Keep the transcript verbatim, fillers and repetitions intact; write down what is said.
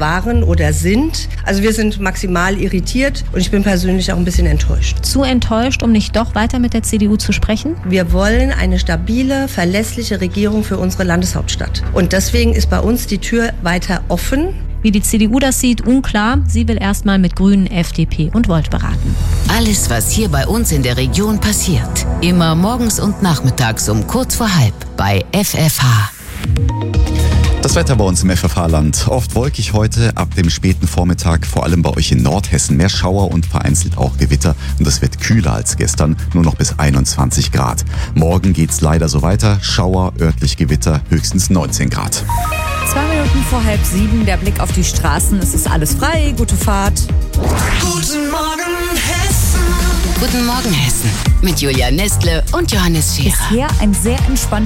waren oder sind. Also wir sind maximal irritiert und ich bin persönlich auch ein bisschen enttäuscht. Zu enttäuscht, um nicht doch weiter mit der C D U zu sprechen? Wir wollen eine stabile, verlässliche Regierung für unsere Landeshauptstadt. Und deswegen ist bei uns die Tür weiter offen. Wie die C D U das sieht, unklar. Sie will erstmal mit Grünen, F D P und Volt beraten. Alles, was hier bei uns in der Region passiert. Immer morgens und nachmittags um kurz vor halb bei F F H. Das Wetter bei uns im F F H-Land. Oft wolkig heute, ab dem späten Vormittag, vor allem bei euch in Nordhessen. Mehr Schauer und vereinzelt auch Gewitter. Und es wird kühler als gestern, nur noch bis einundzwanzig Grad. Morgen geht's leider so weiter. Schauer, örtlich Gewitter, höchstens neunzehn Grad. Zwei Minuten vor halb sieben, der Blick auf die Straßen. Es ist alles frei, gute Fahrt. Guten Morgen, Hessen. Guten Morgen, Hessen. Mit Julia Nestle und Johannes Scherer. Bisher ein sehr entspannter